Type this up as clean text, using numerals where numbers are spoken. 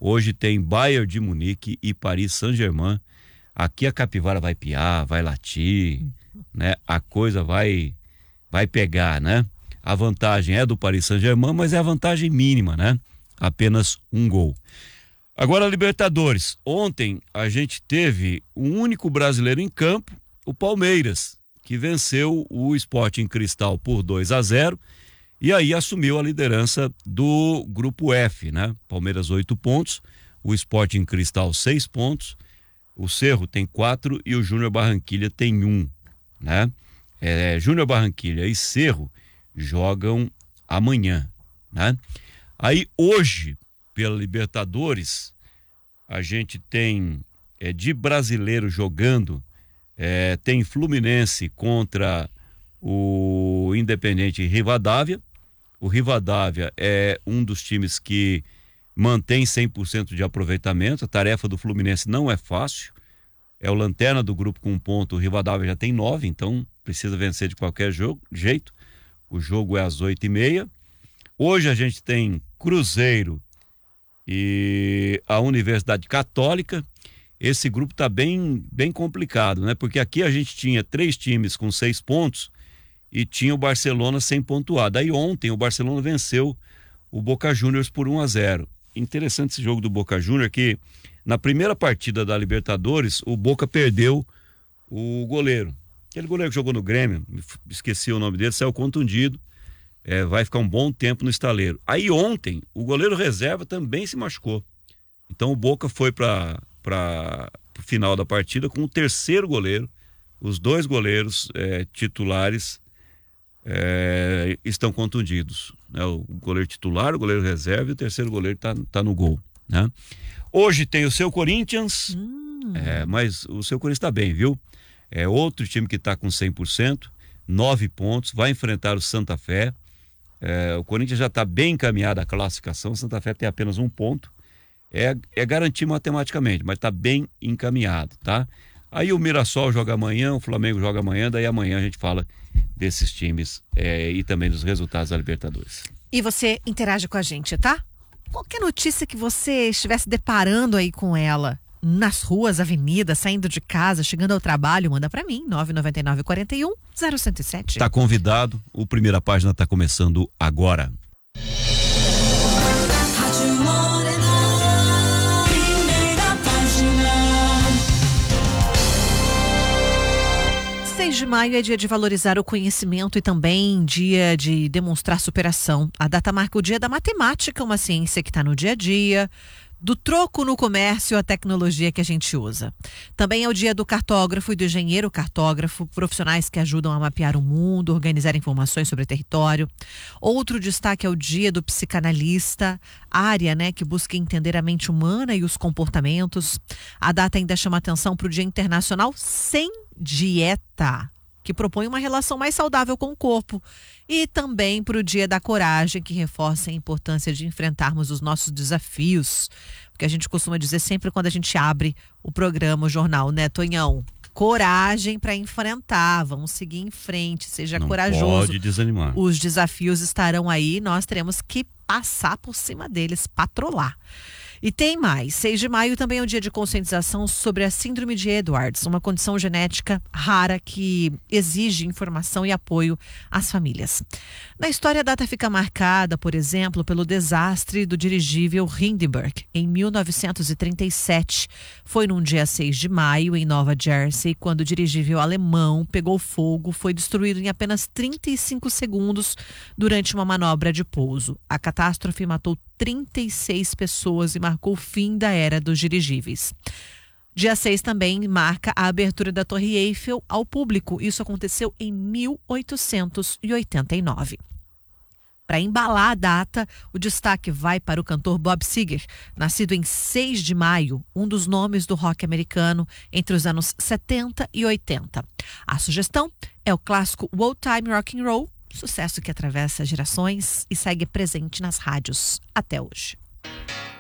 Hoje tem Bayern de Munique e Paris Saint-Germain. Aqui a capivara vai piar, vai latir, né? A coisa vai pegar, né? A vantagem é do Paris Saint-Germain, mas é a vantagem mínima, né? Apenas um gol. Agora, Libertadores. Ontem a gente teve um único brasileiro em campo, o Palmeiras, que venceu o Sporting Cristal por 2-0 e aí assumiu a liderança do grupo F, né? Palmeiras 8 pontos, o Sporting Cristal 6 pontos, o Cerro tem 4 e o Júnior Barranquilla tem 1, né? Júnior Barranquilla e Cerro jogam amanhã, né? Aí hoje, pela Libertadores, a gente tem de brasileiro jogando, tem Fluminense contra o Independente Rivadavia. O Rivadavia é um dos times que mantém 100% de aproveitamento. A tarefa do Fluminense não é fácil. É o lanterna do grupo com 1 ponto. O Rivadavia já tem 9, então precisa vencer de qualquer jeito. O jogo é às 8h30. Hoje a gente tem Cruzeiro e a Universidade Católica. Esse grupo está bem complicado, né? Porque aqui a gente tinha 3 times com 6 pontos e tinha o Barcelona sem pontuar. Daí ontem o Barcelona venceu o Boca Juniors por 1-0. Interessante esse jogo do Boca Juniors, que na primeira partida da Libertadores o Boca perdeu o goleiro. Aquele goleiro que jogou no Grêmio, esqueci o nome dele, saiu contundido. Vai ficar um bom tempo no estaleiro. Aí ontem o goleiro reserva também se machucou. Então o Boca foi para o final da partida com o terceiro goleiro. Os 2 goleiros titulares estão contundidos, né? O goleiro titular, o goleiro reserva e o terceiro goleiro tá no gol, né? Hoje tem o seu Corinthians, mas o seu Corinthians está bem, viu? É outro time que está com 100%, 9 pontos, vai enfrentar o Santa Fé. O Corinthians já está bem encaminhado à classificação, o Santa Fé tem apenas 1 ponto. É garantir matematicamente, mas está bem encaminhado, tá? Aí o Mirassol joga amanhã, o Flamengo joga amanhã, daí amanhã a gente fala desses times e também dos resultados da Libertadores. E você interage com a gente, tá? Qualquer notícia que você estivesse deparando aí com ela, nas ruas, avenidas, saindo de casa, chegando ao trabalho, manda pra mim, 999-41-0107. Tá convidado, o Primeira Página tá começando agora. 6 de maio é dia de valorizar o conhecimento e também dia de demonstrar superação. A data marca o dia da matemática, uma ciência que está no dia a dia, do troco no comércio à tecnologia que a gente usa. Também é o dia do cartógrafo e do engenheiro cartógrafo, profissionais que ajudam a mapear o mundo, organizar informações sobre o território. Outro destaque é o dia do psicanalista, área, que busca entender a mente humana e os comportamentos. A data ainda chama atenção para o Dia Internacional Sem Dieta, que propõe uma relação mais saudável com o corpo, e também para o Dia da Coragem, que reforça a importância de enfrentarmos os nossos desafios, o que a gente costuma dizer sempre quando a gente abre o programa, o jornal, né, Tonhão? Coragem para enfrentar, vamos seguir em frente, seja Não corajoso. Pode desanimar. Os desafios estarão aí, nós teremos que passar por cima deles, patrolar. E tem mais, 6 de maio também é um dia de conscientização sobre a síndrome de Edwards, uma condição genética rara que exige informação e apoio às famílias. Na história, a data fica marcada, por exemplo, pelo desastre do dirigível Hindenburg, em 1937. Foi num dia 6 de maio, em Nova Jersey, quando o dirigível alemão pegou fogo, foi destruído em apenas 35 segundos durante uma manobra de pouso. A catástrofe matou 36 pessoas e marcou o fim da era dos dirigíveis. Dia 6 também marca a abertura da Torre Eiffel ao público. Isso aconteceu em 1889. Para embalar a data, o destaque vai para o cantor Bob Seger, nascido em 6 de maio, um dos nomes do rock americano entre os anos 70 e 80. A sugestão é o clássico Old Time Rock and Roll, sucesso que atravessa gerações e segue presente nas rádios até hoje.